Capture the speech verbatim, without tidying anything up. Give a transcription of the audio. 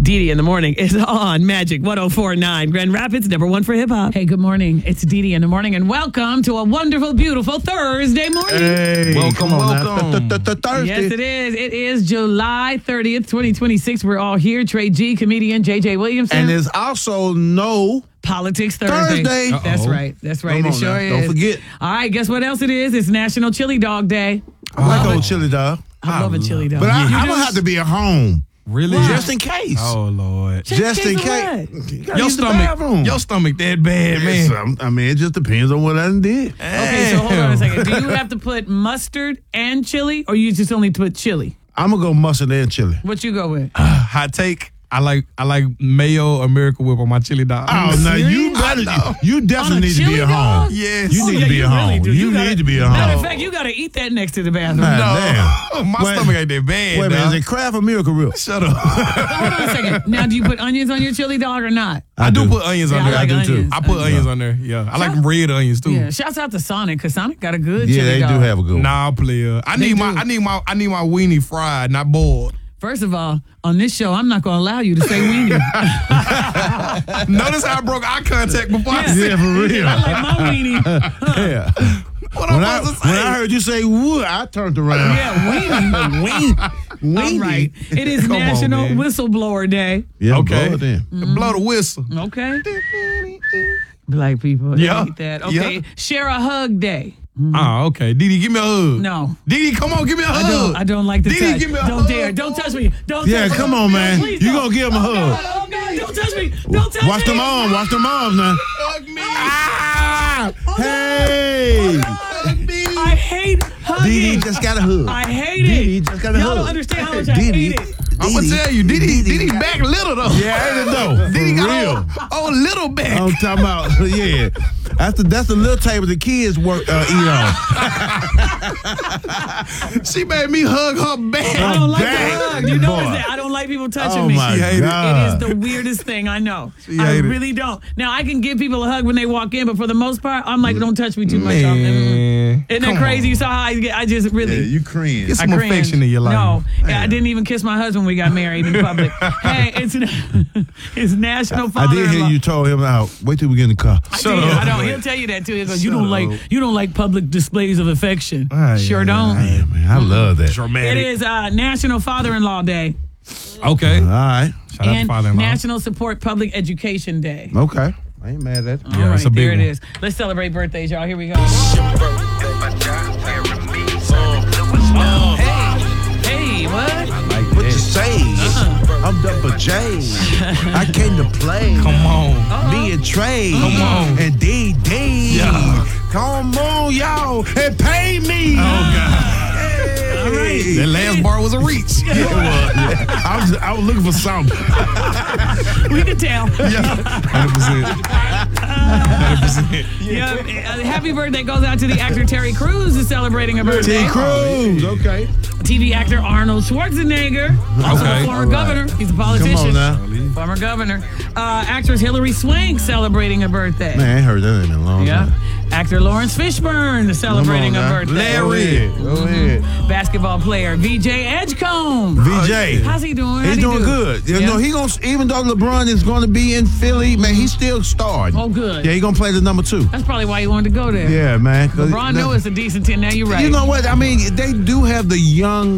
Dee in the morning is on Magic one oh four point nine. Grand Rapids, number one for hip hop. Hey, good morning. It's Dee in the morning, and welcome to a wonderful, beautiful Thursday morning. Hey, welcome, welcome. Thursday. Yes, it is. It is July thirtieth, twenty twenty-six. We're all here. Trey G, comedian J J Williamson. And there's also no Politics Thursday. Thursday. That's right. That's right. Come it on sure now. is. Don't forget. All right, guess what else it is? It's National Chili Dog Day. I like Love old it. chili dog. I love a chili dog. But I, You I'm do? going to have to be at home. Really? Why? Just in case. Oh, Lord. Just Just in in case case. of what? You gotta Your use the stomach, bathroom. your stomach that bad, Yes, man. um, I mean, it just depends on what I done did. Okay, so hold on a second. Do you have to put mustard and chili, or you just only put chili? I'm going to go mustard and chili. What you go with? Hot take. I like I like mayo or Miracle Whip on my chili dog. Oh, no, you serious? better. You definitely On a need to be chili at dog? home. Yes. You Oh, need yeah, to be you at really home. do. You gotta- need to be at Matter of home. fact, you got to eat that next to the bathroom. Man, No, damn. my Wait. stomach ain't that bad. Wait a minute, dog. is it Kraft or Miracle Whip? Shut up. Hold on a second. Now, do you put onions on your chili dog or not? I do put onions Yeah, on I there. like I do too. onions. I put Uh, onions on there. Yeah, I like them red onions too. Yeah, shouts out to Sonic, because Sonic got a good Yeah, chili they dog. do have a good one. Nah, player. I They need my do. I need my I need my weenie fried, not boiled. First of all, on this show, I'm not going to allow you to say weenie. Notice how I broke eye contact before I Yeah. said Yeah, for real. I like my weenie. Yeah. what I'm When I, supposed to say. when I heard you say wood, I turned around. Yeah, weenie. Wing. All right. It is Come on, National man. Whistleblower Day. Yeah, Okay. blow it in. Blow the whistle. Okay. Black people. Yeah. Eat that. Okay. Yeah. Share a hug day. Oh, okay. Didi, give me a hug. No. Didi, come on, give me a hug. I don't, I don't like the Didi, touch. give me a don't hug. dare. Don't touch me. Don't Yeah, touch come me. on, man. Please You don't. gonna give him a Oh, hug. God, oh, God. Don't touch me. Don't touch Watch me. them arms. Watch them arms now. Hug me. Ah! Hey! Hug me. I hate hugging. Didi just got a hug. I hate Didi it. just got a Y'all hug. don't understand how much I Didi. hate it. I'm gonna tell you, Didi, Didi back little though. Yeah, ain't it though? Didi For got real. oh, oh, little back. I'm talking about, yeah. That's the that's the little table the kids work uh, eat on. She made me hug her back. I don't like Dang. the hug. You know Boy. that. I don't like people touching Oh me. my She hated it. God! It is the weirdest thing I know. She I hated it. really don't. Now I can give people a hug when they walk in, but for the most part, I'm like, don't touch me too much. I'm- Man, Isn't that come crazy? on. You saw how I get? I just really. Yeah, you cringe. Get I some cringe. affection in your life. No, I didn't even kiss my husband when we got married in public. Hey, it's it's National I Father-in-Law. did hear you told him out. Wait till we get in the car. I Shut did. up. I don't. He'll tell you that too. He goes, "You Shut don't like up. you don't like public displays of affection." Ah, sure yeah, don't. Yeah, man, I love that. Dramatic. It is uh, National Father-in-Law Day Okay. All right. Shout out to and father-in-law. National Support Public Education Day. Okay. I ain't mad at that. All Yeah, right, it's a big there it one. is. Let's celebrate birthdays, y'all. Here we go. Oh, hey, hey, what? I like What you that. say? Uh-uh. I'm Double J. I came to play. Come on. Me and Trey. Come on. And D D. Yeah. Come on, y'all. And pay me. Oh God. All right. That last bar was a reach. Yeah, it was. Yeah. I, was, I was looking for something. We can tell. Yeah. one hundred percent. one hundred percent. Yeah, uh, happy birthday goes out to the actor Terry Crews, who's celebrating a birthday. T. Cruz. Okay. T V actor Arnold Schwarzenegger, also Okay. a former All right. governor. He's a politician. Come on now. Former governor. Uh, actress Hilary Swank celebrating a birthday. Man, I ain't heard that in a long Yeah. time. Actor Lawrence Fishburne is celebrating a Come on now. birthday. Go ahead. Go ahead. Basketball player V J Edgecombe. V J. How's he doing? How'd He's he doing do? good. You Yeah? know, he gonna even though LeBron is going to be in Philly, man, he's still starring. Oh, good. Yeah, he gonna play the number two. That's probably why he wanted to go there. Yeah, man. 'Cause LeBron the- knew it's a decent team. Now you're right. You know what? I mean, they do have the young